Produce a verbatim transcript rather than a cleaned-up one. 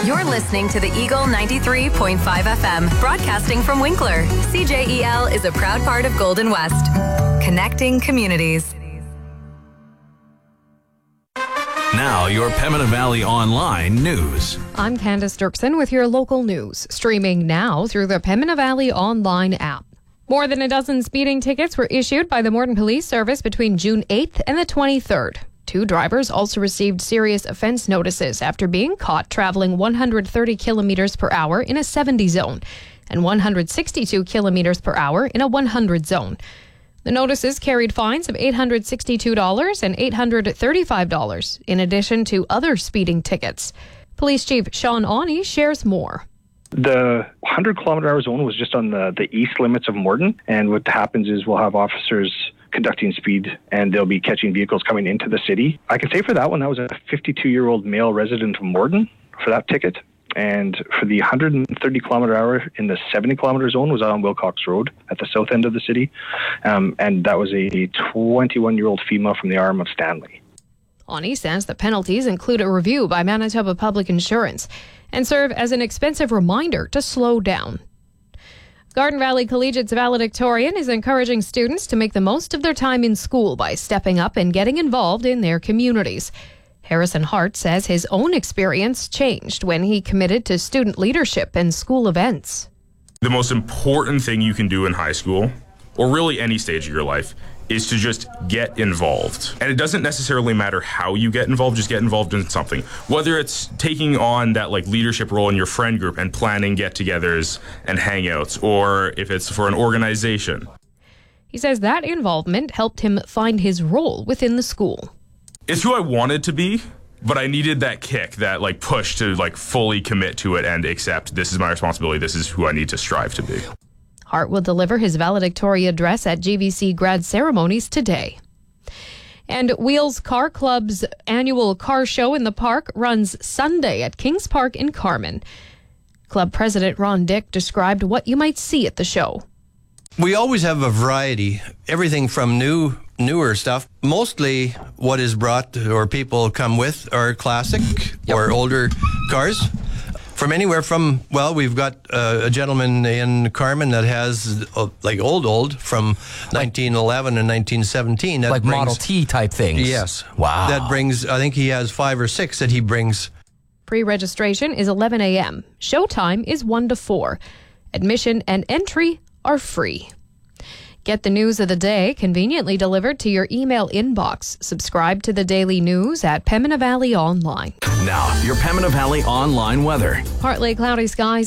You're listening to the Eagle ninety-three point five F M, broadcasting from Winkler. C J E L is a proud part of Golden West, connecting communities. Now, your Pembina Valley Online news. I'm Candace Dirksen with your local news, streaming now through the Pembina Valley Online app. More than a dozen speeding tickets were issued by the Morden Police Service between June eighth and the twenty-third. Two drivers also received serious offense notices after being caught traveling one hundred thirty kilometers per hour in a seventy zone and one hundred sixty-two kilometers per hour in a one hundred zone. The notices carried fines of eight hundred sixty-two dollars and eight hundred thirty-five dollars, in addition to other speeding tickets. Police Chief Sean Awney shares more. The one hundred kilometer hour zone was just on the, the east limits of Morden, and what happens is we'll have officers conducting speed and they'll be catching vehicles coming into the city. I can say for that one, that was a fifty-two-year-old male resident of Morden for that ticket. And for the one hundred thirty kilometer hour in the seventy kilometer zone was on Wilcox Road at the south end of the city. Um, and that was a twenty-one-year-old female from the arm of Stanley. Awney says the penalties include a review by Manitoba Public Insurance and serve as an expensive reminder to slow down. Garden Valley Collegiate's valedictorian is encouraging students to make the most of their time in school by stepping up and getting involved in their communities. Harrison Hart says his own experience changed when he committed to student leadership and school events. The most important thing you can do in high school, or really any stage of your life, is to just get involved. And it doesn't necessarily matter how you get involved, just get involved in something. Whether it's taking on that like leadership role in your friend group and planning get-togethers and hangouts, or if it's for an organization. He says that involvement helped him find his role within the school. It's who I wanted to be, but I needed that kick, that like push to like fully commit to it and accept this is my responsibility, this is who I need to strive to be. Hart will deliver his valedictory address at G V C grad ceremonies today. And Wheels Car Club's annual car show in the park runs Sunday at Kings Park in Carman. Club President Ron Dick described what you might see at the show. We always have a variety, everything from new, newer stuff. Mostly what is brought or people come with are classic yep. or older cars. From anywhere from, well, we've got uh, a gentleman in Carman that has, uh, like, old, old, from nineteen eleven and nineteen seventeen. That like brings, Model T type things? Yes. Wow. That brings, I think he has five or six that he brings. Pre-registration is eleven a.m. Showtime is one to four. Admission and entry are free. Get the news of the day conveniently delivered to your email inbox. Subscribe to the daily news at Pembina Valley Online. Now, your Pembina Valley Online weather. Partly cloudy skies.